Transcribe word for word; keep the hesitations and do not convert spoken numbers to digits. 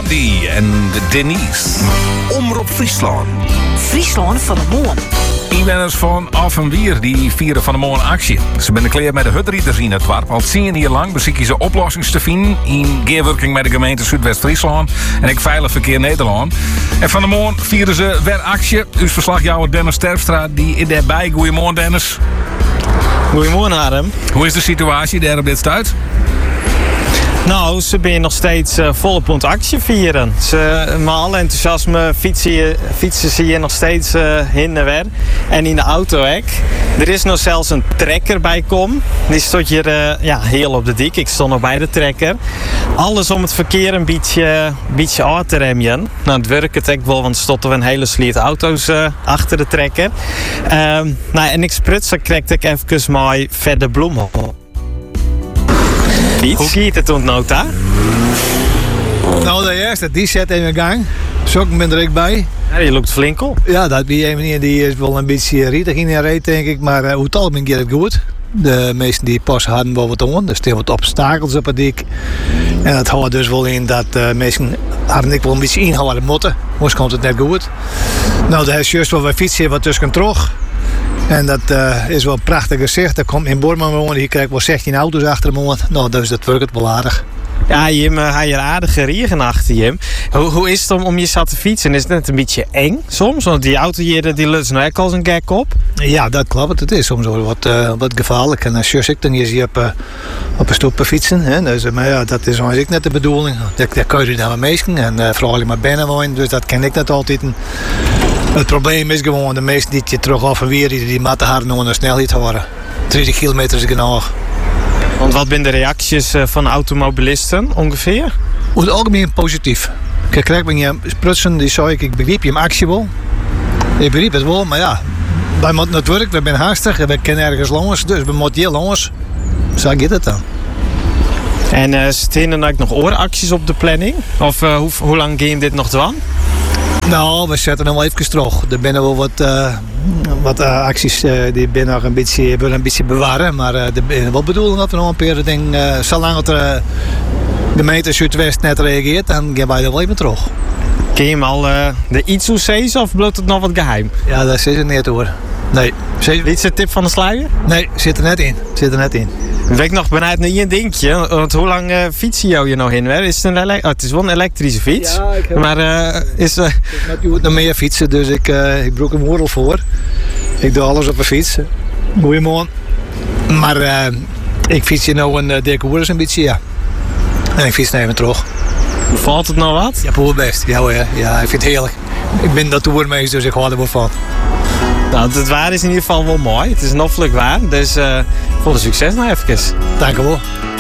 Blondie en Denise. Omroep Friesland. Friesland van de Moon. Inwoners van Af en Wier die vieren van de Moon actie. Ze zijn klaar met de hutrieders in het dorp. Al tien jaar lang bezieken ze oplossingen te vinden in gearworking met de gemeente Zuidwest-Friesland en ik Veilig Verkeer Nederland. En van de Moon vieren ze weer actie. Uw verslagjouwer Dennis Terpstra die is daarbij. Goedemorgen Dennis. Goedemorgen Adam. Hoe is de situatie daar op dit stuit? Nou, ze zijn nog steeds uh, volop aan het actie vieren. Ze, met alle enthousiasme fietsen, fietsen ze hier nog steeds uh, heen en weer. En in de auto ook. Er is nog zelfs een trekker bij kom. Die stond hier uh, ja, heel op de dik. Ik stond nog bij de trekker. Alles om het verkeer een beetje, beetje aan te remmen. Nou, het werkt het ook wel, want er stonden een hele sliert auto's uh, achter de trekker. Uh, nou, en ik sprutsen kreeg ik even maar verder bloemen. Hoe schiet het toen nota? Nou, de eerste, die zet in gang. Sokken ben er ook bij. Ja, je loopt flink op. Ja, dat ben een meneer die is wel een beetje rietig in de reet, denk ik. Maar uh, hoe het algemeen gaat het goed. De meesten die pas hadden wel wat aan. Er staan wat obstakels op het dik. En dat houdt dus wel in dat uh, mensen hadden ik wel een beetje inhouden moeten. Moest komt het net goed. Nou, de is juist wel bij fietsen wat tussen terug. En dat uh, is wel een prachtig gezicht. Er komt in Borman wonen, hier krijg ik wel zestien auto's achter hem. Nou, dus dat werkt wel aardig. Ja, Jim, uh, hij je aardige regen achter je. Hoe, hoe is het om, om je zat te fietsen? Is het net een beetje eng soms? Want die auto hier, die lukt nou ook als een gek op. Ja, dat klopt. Het is soms wel wat, uh, wat gevaarlijk. En als je ik dan is je op, uh, op een stoep fietsen. Hè? Dus, maar ja, dat is eigenlijk net de bedoeling. Dat, dat kun je dan maar meesken. En uh, vooral je maar binnen wonen. Dus dat ken ik net altijd. En het probleem is gewoon de meesten die je terug af en weer die, die matten hard nog een snelheid houden. dertig kilometer is genoeg. Want wat zijn de reacties van automobilisten ongeveer? Over het algemeen positief. Kijk, krijg ik je sprutsen, die zei ik, ik begreep je hem actie wel. Ik begreep het wel, maar ja, wij moeten het werk, we zijn haastig en we kennen ergens langs, dus we moeten heel langs. Zo gaat het dan. En uh, staan er nou nog ooracties op de planning? Of uh, hoe, hoe lang gaan dit nog doen? Nou, we zetten hem wel even terug. Er zijn wel wat, uh, wat uh, acties uh, die ben nog een beetje, een beetje bewaren. Maar uh, de is wel bedoeling dat we nog een paar dingen, uh, zolang het uh, de gemeente Zuidwest net reageert, dan gaan wij er wel even terug. Ken je hem al uh, de iets hoe zeggen of bloot het nog wat geheim? Ja, dat is het niet hoor. Nee. Dit is de tip van de sluier? Nee, zit er net in. Zit er net in. Ik weet nog benieuwd naar je dingetje. Want hoe lang uh, fiets je jou hier nog in? Hè? Is het, een ele- oh, het is wel een elektrische fiets. Ja, ik heb... Maar uh, is... Uh... Ik moet nog meer fietsen, dus ik, uh, ik broek een moordel voor. Ik doe alles op een fiets. Goedemorgen. Maar uh, ik fiets hier nou een uh, dikke woorders een beetje, ja. En ik fiets naar even terug. Valt het nou wat? Ja, voor best. Ja, hoor, ja, ik vind het heerlijk. Ik ben dat toermeester, dus ik hou er wel van. Nou, het waar is in ieder geval wel mooi. Het is een hoffelijk waar. Dus uh, veel succes nog even. Dank u wel.